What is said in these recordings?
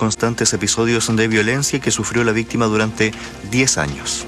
constantes episodios de violencia que sufrió la víctima durante 10 años.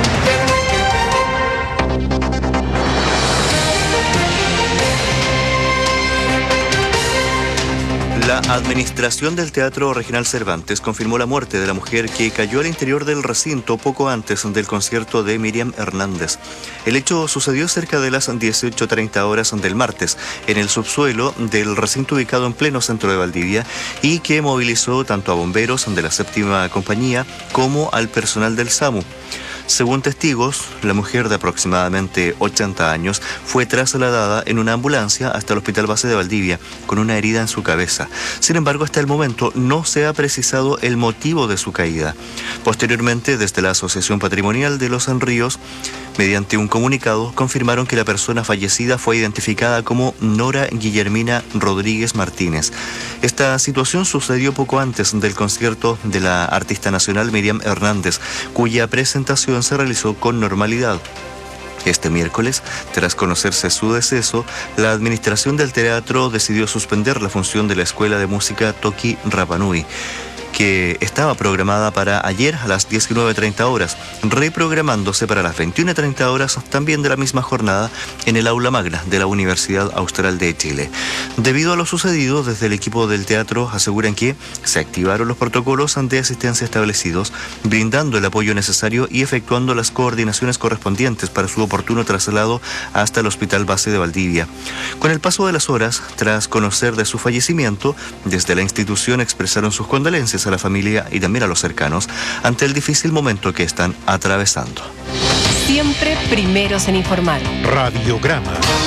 La administración del Teatro Regional Cervantes confirmó la muerte de la mujer que cayó al interior del recinto poco antes del concierto de Miriam Hernández. El hecho sucedió cerca de las 18:30 horas del martes, en el subsuelo del recinto ubicado en pleno centro de Valdivia y que movilizó tanto a bomberos de la 7ª compañía como al personal del SAMU. Según testigos, la mujer de aproximadamente 80 años fue trasladada en una ambulancia hasta el Hospital Base de Valdivia con una herida en su cabeza. Sin embargo, hasta el momento no se ha precisado el motivo de su caída. Posteriormente, desde la Asociación Patrimonial de Los Ríos, mediante un comunicado, confirmaron que la persona fallecida fue identificada como Nora Guillermina Rodríguez Martínez. Esta situación sucedió poco antes del concierto de la artista nacional Miriam Hernández, cuya presentación se realizó con normalidad. Este miércoles, tras conocerse su deceso, la administración del teatro decidió suspender la función de la Escuela de Música Toki Rapanui, que estaba programada para ayer a las 19:30 horas, reprogramándose para las 21:30 horas también de la misma jornada en el aula magna de la Universidad Austral de Chile. Debido a lo sucedido, desde el equipo del teatro aseguran que se activaron los protocolos de asistencia establecidos, brindando el apoyo necesario y efectuando las coordinaciones correspondientes para su oportuno traslado hasta el Hospital Base de Valdivia. Con el paso de las horas, tras conocer de su fallecimiento, desde la institución expresaron sus condolencias a la familia y también a los cercanos ante el difícil momento que están atravesando. Siempre primeros en informar. Radiograma.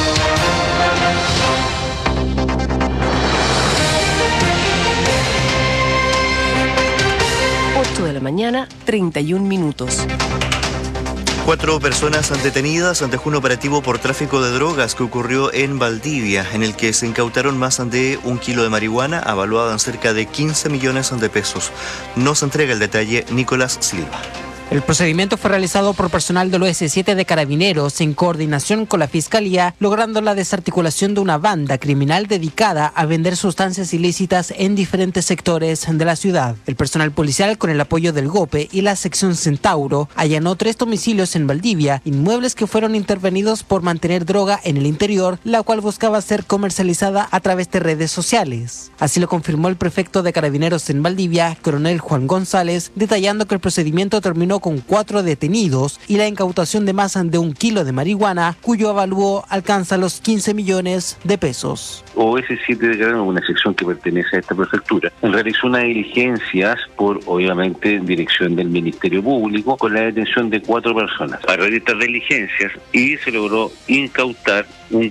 De la mañana, 31 minutos. 4 personas detenidas ante un operativo por tráfico de drogas que ocurrió en Valdivia, en el que se incautaron más de 1 kilo de marihuana, avaluada en cerca de 15 millones de pesos. Nos entrega el detalle Nicolás Silva. El procedimiento fue realizado por personal del OS7 de Carabineros en coordinación con la Fiscalía, logrando la desarticulación de una banda criminal dedicada a vender sustancias ilícitas en diferentes sectores de la ciudad. El personal policial, con el apoyo del GOPE y la sección Centauro, allanó 3 domicilios en Valdivia, inmuebles que fueron intervenidos por mantener droga en el interior, la cual buscaba ser comercializada a través de redes sociales. Así lo confirmó el prefecto de Carabineros en Valdivia, coronel Juan González, detallando que el procedimiento terminó con 4 detenidos y la incautación de más de 1 kilo de marihuana, cuyo avalúo alcanza los 15 millones de pesos. OS7 de Carabineros, una sección que pertenece a esta prefectura, realizó unas diligencias por, obviamente, dirección del Ministerio Público, con la detención de 4 personas para estas diligencias, y se logró incautar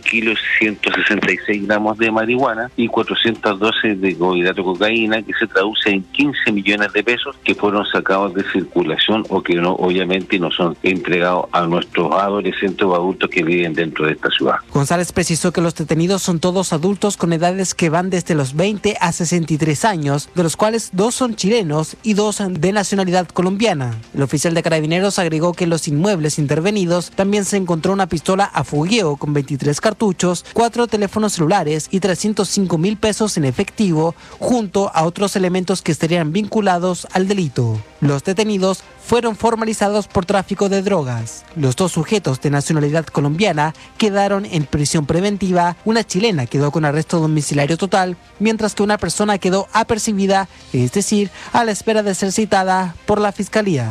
1,166 gramos de marihuana y 412 de carbohidrato de cocaína, que se traduce en 15 millones de pesos que fueron sacados de circulación o que no, obviamente no son entregados a nuestros adolescentes o adultos que viven dentro de esta ciudad. González precisó que los detenidos son todos adultos con edades que van desde los 20 a 63 años, de los cuales 2 son chilenos y 2 de nacionalidad colombiana. El oficial de Carabineros agregó que en los inmuebles intervenidos también se encontró una pistola a fogueo con 23 cartuchos, 4 teléfonos celulares y 305,000 pesos en efectivo, junto a otros elementos que estarían vinculados al delito. Los detenidos fueron formalizados por tráfico de drogas. Los 2 sujetos de nacionalidad colombiana quedaron en prisión preventiva, una chilena quedó con arresto domiciliario total, mientras que una persona quedó apercibida, es decir, a la espera de ser citada por la Fiscalía.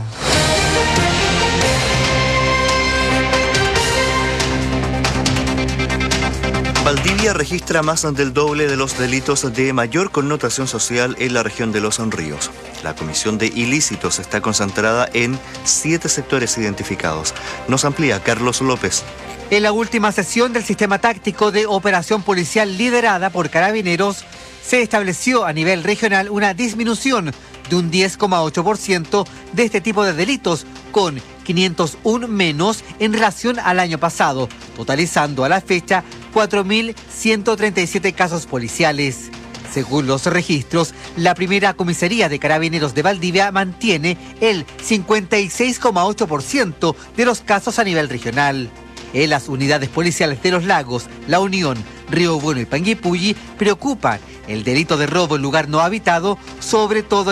Valdivia registra más del doble de los delitos de mayor connotación social en la región de Los Ríos. La comisión de ilícitos está concentrada en 7 sectores identificados. Nos amplía Carlos López. En la última sesión del sistema táctico de operación policial liderada por Carabineros, se estableció a nivel regional una disminución de un 10,8% de este tipo de delitos, con 501 menos en relación al año pasado, totalizando a la fecha 4.137 casos policiales. Según los registros, la primera comisaría de Carabineros de Valdivia mantiene el 56,8% de los casos a nivel regional. En las unidades policiales de Los Lagos, La Unión, Río Bueno y Panguipulli preocupan el delito de robo en lugar no habitado, sobre todo